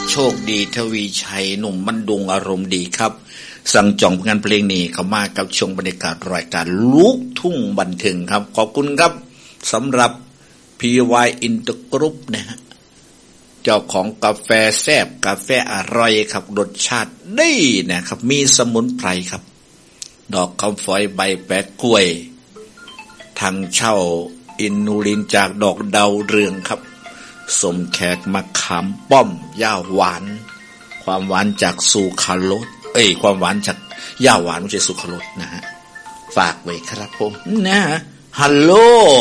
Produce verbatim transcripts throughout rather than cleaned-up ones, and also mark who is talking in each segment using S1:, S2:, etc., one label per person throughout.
S1: โชคดีทวีชัยหนุ่มบันดุงอารมณ์ดีครับสั่งจองงานเพลงนี้เข้ามากับช่วงบรรยากาศรายการลูกทุ่งบันเทิงครับขอบคุณครับสำหรับ พี วาย Intergroup นะฮะเจ้าของกาแฟแซ่บกาแฟอร่อยครับรสชาติดีนะครับมีสมุนไพรครับดอกคำฝอยใบแปะกล้วยทางเช่าอินูลินจากดอกดาวเรืองครับสมแขกมะขามป้อมย่าหวานความหวานจากสุขรสเอ้ยความหวานจากย่าหวานไม่ใช่สุขรสนะฮะฝากไว้ครับผมนะฮัลโหล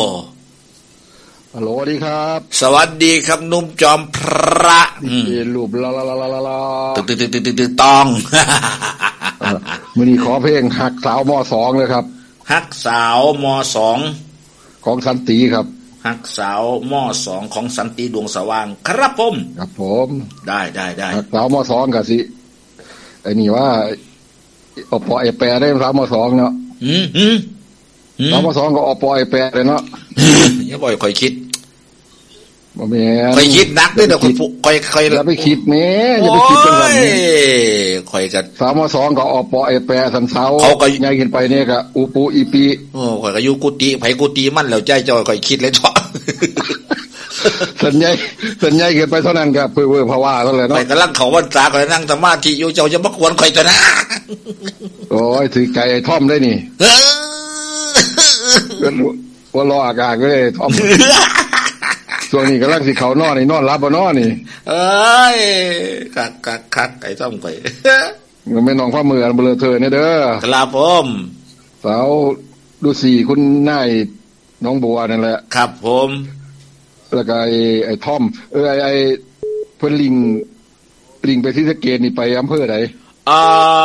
S2: ฮัลโหลสวัสดีครับ
S1: สวัสดีครับนุ่มจอมพระ
S2: รูปลาลาลาลาลา
S1: ตึกตึกตึกตึกตึกตึกตอง
S2: มื้อนี้ขอเพลงหักสาวมอสองเลยครับ
S1: หักสาวมอสอง
S2: ของสันติครับ
S1: หักสาวมอสองของสันติดวงสว่างครับผม
S2: ครับผม
S1: ได้ได้ได้
S2: หักสาวมอสองกะสิไอ้นี่ว่าอปอไอแปรได้สาวมอสองเนาะ
S1: อืมอืม
S2: สาวมอสองก็อปอไอแปรเลยเนาะ
S1: อย่าบ่อยค่อยคิด
S2: บ่แม่น
S1: ค่อยคิดนักเด้อเดี๋ยวค่อยค่อย
S2: อย่าไปคิดแม่อย่าไปคิดจังซั่นแม่
S1: ค่อยก็
S2: สาวมอสองก็อปอไอแปรสันเสาเขาก็ใหญ่ขึ้นไปเนี่ยก็อูปูอีปี
S1: โอ้ข่อยก็อยู่กุฏิไผกุฏิมันแล้วใจจ่อยค่อยคิดเลยเถาะ
S2: สัญญาสัญญาเกินไปเท่านั้นก็เพ้อเว้อภาวะเท่านั้นเนาะ
S1: ไปกำลังเขาวันตาข่อยนั่งสมาธิอยู่เจ้าจะมาควรข่อยตัวนะ
S2: โอ้ยถือไก่ไอ้ท่อมได้นี่ว่าล้ออากาศก็ได้ท่อมช่วงนี้กำลังสิเขานอนนี่นอนรับบ่นอนนี่
S1: เอ้ยคักคักคักไอ้ท่อมข่อย
S2: ก็ไม่น้องความมืออันเบลอเธอเนี่ยเด้อ
S1: ครับผม
S2: สาวดูสิคุณนายน้องบัวนั่นแหละ
S1: ครับผม
S2: แล้วก็ไอ้ไอ้ท่อมเออไอ้ไอ้เพิ่นลิงลิงไปที่สะเกษนี่ไปอำเภอใด
S1: อ่า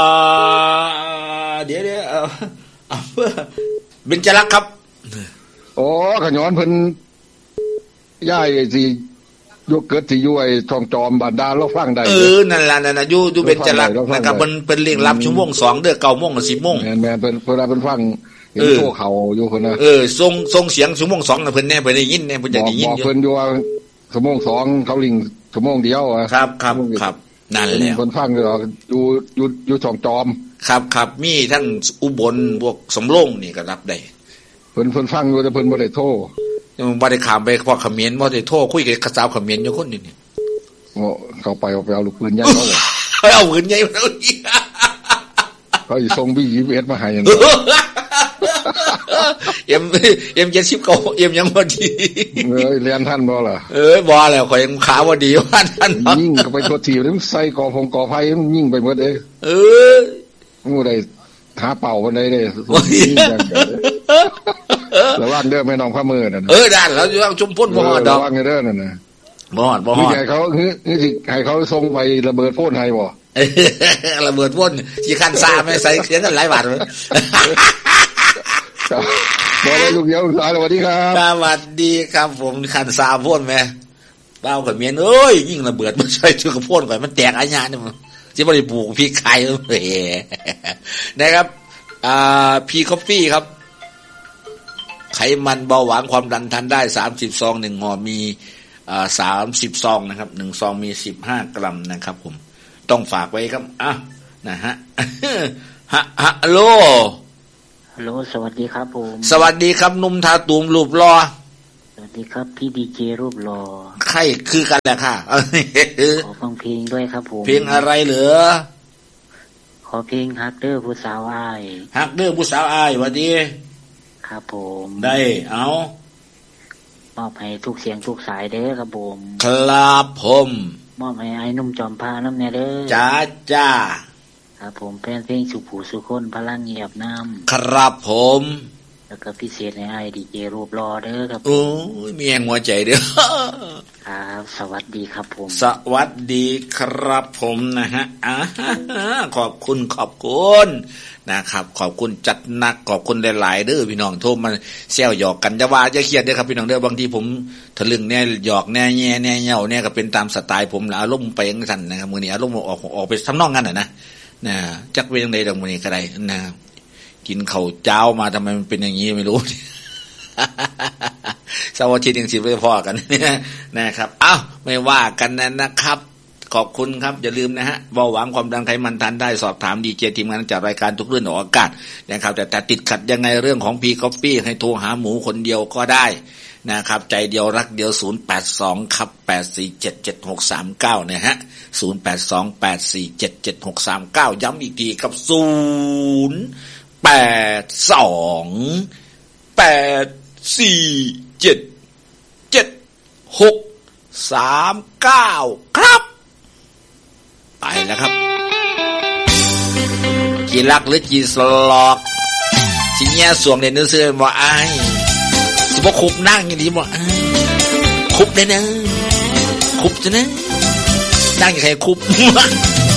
S1: เดี๋ยวๆเอ่ออำเภอเบญจรักษ์ครับ
S2: อ๋อขย้อนเพิ่นย้ายสิอยู่เกิดที่อยู่ไอ้ทองจอมบ้านดาเราฟังได้
S1: เออนั่นล่ะนั่นน่ะอยู่อยู่เบญจรักษ์นะครับมันเป็นเรียงรับชั่วโมงสองเด้อ เก้าโมงกับสิบโมง
S2: แม่นๆเพิ่นเพิ่นเพิ่นฟังเห็นโตเขาอยู่เพิ่นน่ะ
S1: เออส่งส่งเสียงชั่วโมงสองน่ะเพิ่นแน่เพิ่นได้ยินแน่เพิ่นอยากได้ยินอยู่
S2: เพิ่นอยู่ว่าชั่วโมงสองเขาลิงชั่วโมงเดียวอ่ะ
S1: ครับครับครับนั่นแหละ
S2: เพิ่นฟังอยู่อยู่อยู่อยู่ทองจอม
S1: ครับครับมีทั้งอุบลพวกสำโรงนี่ก็รับได้
S2: เพิ่นเพิ่นฟังอยู่แต่เพิ่นบ่ได้โทร
S1: ยังบ่ได้ข้ามไปพวกเขมรบ่ได้โทรคุยกับสาวเขมรอยู่คนนึงนี่
S2: โอ้เข้าไปเอาไปเอาลูกปืนใหญ่เขาบ่
S1: เอาปืนใหญ่มาเอาอีก
S2: เขาสิส่ง บี ยี่สิบเอ็ด มาให้อย่าง
S1: เอ็มเอ็มเจ็ดสิบเก้าเอ็มยังบ่ดี
S2: เอ้ยเรียนท่านบ่ล่ะ
S1: เอ้ยบ่แล้วข่อยยังขาบ่ดีว่าท่าน
S2: ยิ่งก็ไปตัวทีมันใส่กอพงกอไผมันยิ่งไปหมดเด้
S1: เออ
S2: งูได้หาเป่าบ่ได้เด้ระวังเด้อแม่น้องข้ามือนั่น
S1: เออด้านแล้วอยู่ชุมพลบ่ฮอดดอก
S2: ระวังเด้อนั่นน่ะ
S1: บ่ฮอดบ่ฮอด
S2: ให้เขาคือสิให้เขาส่งไประเบิดโพ่นให้บ่
S1: ระเบิดพ่นสิคันซ่าแม่ใส่เสียเงินหลายบาท
S2: บ่ได้ลูกเดียวสวัสดีครับ
S1: สวัสดีครับผมคันซ่าพ่นแม่เป้ากับเมียนเอ้ยยิ่งระเบิดบ่ใช่ถือกับพ่นข่อยมันแตกอาญานี่มันสิบ่ได้ปลูกพริกไข่แหมนะครับอ่าพีคอฟฟี่ครับไขมันเบาหวานความดันทานได้สามสิบซองหนึ่งห่อมีอ่าสามสิบซองนะครับหนึ่งซองมีสิบห้ากรัมนะครับผมต้องฝากไว้ครับอ่ะนะฮะฮะฮัลโหล
S3: ฮัลโหลสวัสดีครับผม
S1: สวัสดีครับนุ่มทาตูมรูปรอ
S3: สวัสดีครับพี่ดีเจรูปรอ
S1: ใครคือกันแหละค่ะ
S3: ขอฟังเพลงด้วยครับผม
S1: เพลงอะไรเหรอ
S3: ขอเพลงฮักเดอร์ผู้สาวอ้าย
S1: ฮักเดอร์ผู้สาวอ้ายสวัสดี
S3: ครับผม
S1: ได้เอา
S3: มอบให้ทุกเสียงทุกสายเด้อครับผม
S1: ครับผม
S3: มอบให้ไอ้นุ่มจอมพาน้ำแน่เด้อ
S1: จ้าจ้า
S3: ครับผมเป็นเพลงสุขผู้สุคนพลังเงียบน้ำ
S1: ครับผม
S3: แล้วก็พิเศษในไอดีเจรูปรอเด้อครับ
S1: โอ้ยมีแห่งหัวใจเด้อ
S3: ครับสวัสดีครับผม
S1: สวัสดีครับผมนะฮะอ่าขอบคุณขอบคุณนะครับขอบคุณจัดหนักขอบคุณหลายๆเด้อพี่น้องโทรมาแซวหยอกกันจะว่าจะเครียดเด้อครับพี่น้องเด้อบางทีผมทะลึ่งแน่หยอกแน่แย่แน่เหี่ยวแน่ก็เป็นตามสไตล์ผมอารมณ์ไปจังซั่นนะครับมื้อนี้อารมณ์ออกออกไปทำนองนั้นน่ะนะนะจักเป็นจังได๋ดอกมื้อนี้ก็ได้นะกินข้าวเจ้ามาทำไมมันเป็นอย่างนี้ไม่รู้เสาร์อาทิตย์ยังสิไปพอกันนะครับอ้าวไม่ว่ากันนะนะครับขอบคุณครับอย่าลืมนะฮะเบาหวานความดันไขมันทานได้สอบถามดีเจทีมงานจากรายการทุกเรื่องออกอากาศนะครับแต่แต่ติดขัดยังไงเรื่องของพีคอฟฟี่ให้โทรหาหมูคนเดียวก็ได้นะครับใจเดียวรักเดียวศูนย์ แปด สอง ครับ แปด สี่ เจ็ด เจ็ด หก สาม เก้านะฮะศูนย์ แปด สอง แปด สี่ เจ็ด เจ็ด หก สาม เก้าย้ำอีกทีครับศูนย์ แปด สอง แปด สี่ เจ็ด เจ็ด หก สาม เก้าครับไปแล้วครับจีรักหรือจีสลอกจีแง่สวงในเนื้อเสื้อว่าไอ้จะบอกคุบนั่งอย่างนี้บอกไอ้คุบได้นะคุบจะนะนั่งอย่างใครคุบ